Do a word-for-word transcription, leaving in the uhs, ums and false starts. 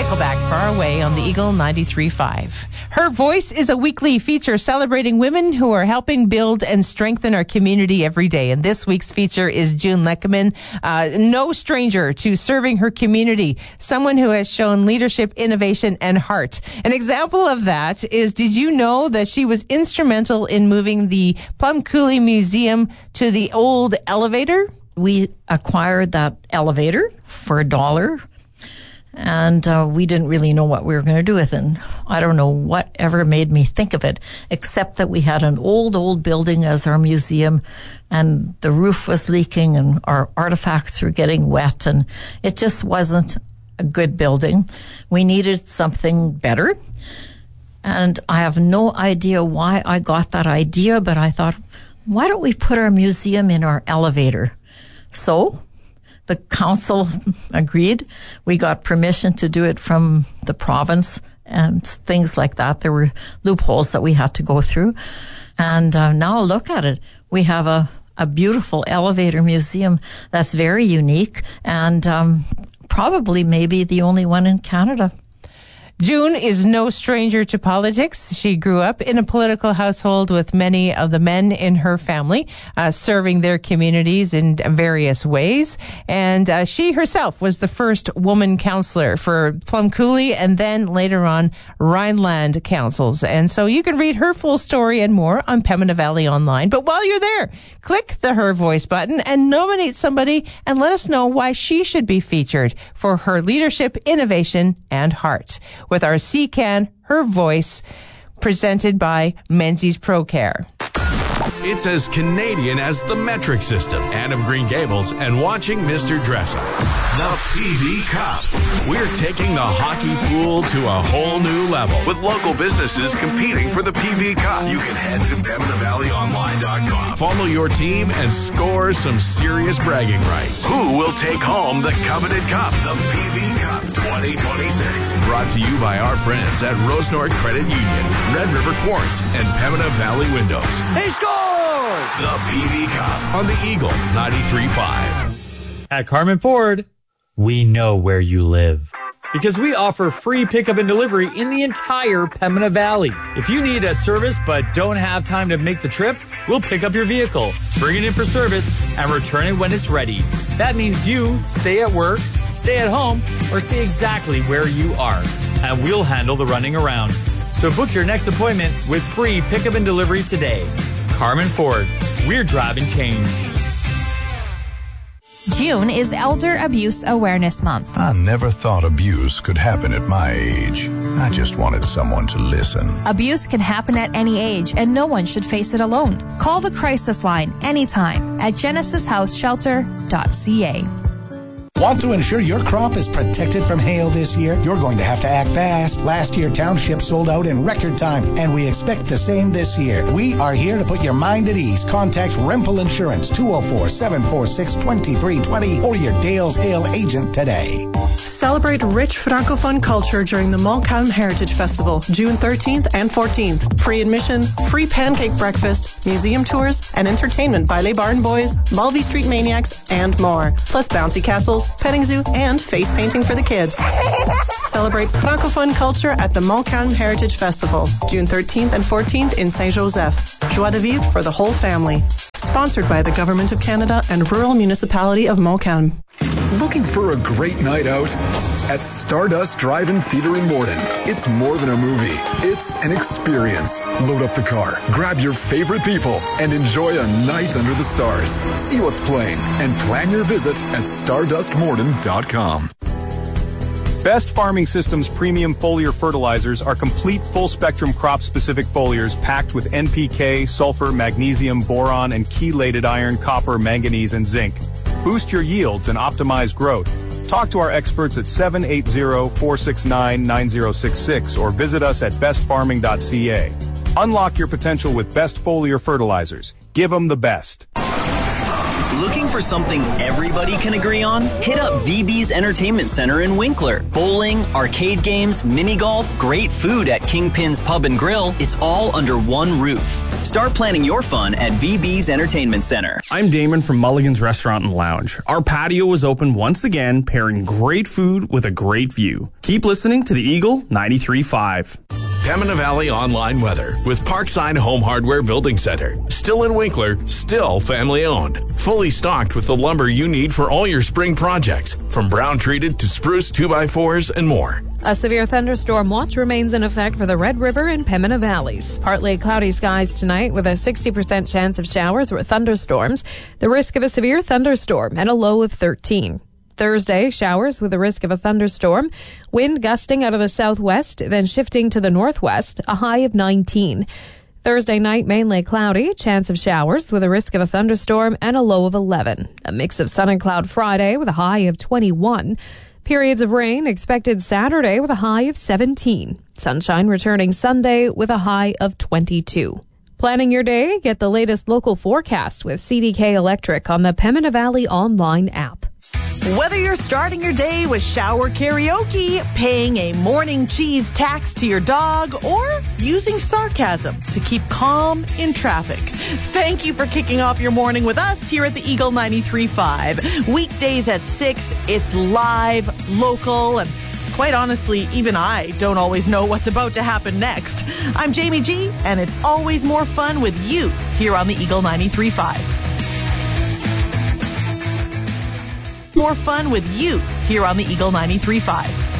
Nickelback, Far Away on the Eagle ninety-three point five. Her Voice is a weekly feature celebrating women who are helping build and strengthen our community every day. And this week's feature is June Leckerman, uh, no stranger to serving her community, someone who has shown leadership, innovation, and heart. An example of that is, did you know that she was instrumental in moving the Plum Coulee Museum to the old elevator? We acquired that elevator for a dollar. And uh, we didn't really know what we were going to do with it. And I don't know whatever made me think of it, except that we had an old, old building as our museum, and the roof was leaking and our artifacts were getting wet, and it just wasn't a good building. We needed something better. And I have no idea why I got that idea, but I thought, why don't we put our museum in our elevator? So the council agreed. We got permission to do it from the province and things like that. There were loopholes that we had to go through. And uh, now look at it. We have a, a beautiful elevator museum that's very unique and um, probably maybe the only one in Canada. June is no stranger to politics. She grew up in a political household with many of the men in her family uh, serving their communities in various ways. And uh, she herself was the first woman councillor for Plum Coulee and then later on Rhineland councils. And so you can read her full story and more on Pembina Valley Online. But while you're there, click the Her Voice button and nominate somebody and let us know why she should be featured for her leadership, innovation, and heart. With our C C A N, Her Voice, presented by Menzies ProCare. It's as Canadian as the metric system, Anne of Green Gables, and watching Mister Dresser. The P V Cup. We're taking the hockey pool to a whole new level with local businesses competing for the P V Cup. You can head to Pembina Valley Online dot com. Follow your team and score some serious bragging rights. Who will take home the coveted cup? The P V Cup twenty twenty-six. Brought to you by our friends at Rosenort Credit Union, Red River Quartz, and Pembina Valley Windows. He scores! The P V Cup on the Eagle ninety-three point five. At Carmen Ford, we know where you live, because we offer free pickup and delivery in the entire Pembina Valley. If you need a service but don't have time to make the trip, we'll pick up your vehicle, bring it in for service, and return it when it's ready. That means you stay at work, stay at home, or stay exactly where you are, and we'll handle the running around. So book your next appointment with free pickup and delivery today. Carmen Ford, we're driving change. June is Elder Abuse Awareness Month. I never thought abuse could happen at my age. I just wanted someone to listen. Abuse can happen at any age, and no one should face it alone. Call the crisis line anytime at genesis house shelter dot c a. Want to ensure your crop is protected from hail this year? You're going to have to act fast. Last year, Township sold out in record time, and we expect the same this year. We are here to put your mind at ease. Contact Rempel Insurance, two oh four, seven four six, two three two oh, or your Dales Hail agent today. Celebrate rich Francophone culture during the Montcalm Heritage Festival, June thirteenth and fourteenth. Free admission, free pancake breakfast, museum tours, and entertainment by Les Barn Boys, Mulvey Street Maniacs, and more. Plus bouncy castles, petting zoo, and face painting for the kids. Celebrate Francophone culture at the Montcalm Heritage Festival, June thirteenth and fourteenth in Saint-Joseph. Joie de vivre for the whole family. Sponsored by the Government of Canada and Rural Municipality of Montcalm. Looking for a great night out? At Stardust Drive-In Theater in Morden, it's more than a movie. It's an experience. Load up the car, grab your favorite people, and enjoy a night under the stars. See what's playing and plan your visit at stardust morden dot com. Best Farming Systems premium foliar fertilizers are complete full-spectrum crop-specific foliars packed with N P K, sulfur, magnesium, boron, and chelated iron, copper, manganese, and zinc. Boost your yields and optimize growth. Talk to our experts at seven eight zero, four six nine, nine zero six six or visit us at best farming dot c a. Unlock your potential with Best Foliar Fertilizers. Give them the best. Looking for something everybody can agree on? Hit up V B's Entertainment Center in Winkler. Bowling, arcade games, mini golf, great food at Kingpin's Pub and Grill. It's all under one roof. Start planning your fun at V B's Entertainment Center. I'm Damon from Mulligan's Restaurant and Lounge. Our patio is open once again, pairing great food with a great view. Keep listening to the Eagle ninety-three point five. Pembina Valley online weather with Parkside Home Hardware Building Center. Still in Winkler, still family owned. Fully stocked with the lumber you need for all your spring projects, from brown treated to spruce two by fours and more. A severe thunderstorm watch remains in effect for the Red River and Pembina Valleys. Partly cloudy skies tonight with a sixty percent chance of showers or thunderstorms. The risk of a severe thunderstorm and a low of thirteen. Thursday, showers with a risk of a thunderstorm. Wind gusting out of the southwest, then shifting to the northwest, a high of nineteen. Thursday night, mainly cloudy, chance of showers with a risk of a thunderstorm and a low of eleven. A mix of sun and cloud Friday with a high of twenty-one. Periods of rain expected Saturday with a high of seventeen. Sunshine returning Sunday with a high of twenty-two. Planning your day? Get the latest local forecast with C D K Electric on the Pembina Valley online app. Whether you're starting your day with shower karaoke, paying a morning cheese tax to your dog, or using sarcasm to keep calm in traffic, thank you for kicking off your morning with us here at the Eagle ninety-three point five. Weekdays at six, it's live, local, and quite honestly, even I don't always know what's about to happen next. I'm Jamie G, and it's always more fun with you here on the Eagle ninety-three point five. More fun with you here on the Eagle ninety-three point five.